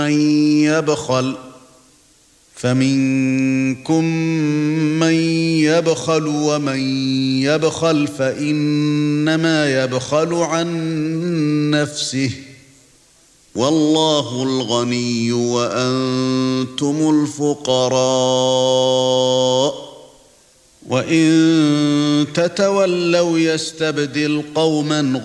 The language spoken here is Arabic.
من يبخل فمنكم من يبخل ومن يبخل فإنما يبخل عن نفسه والله الغني وأنتم الفقراء وإن تتولوا يستبدل قوما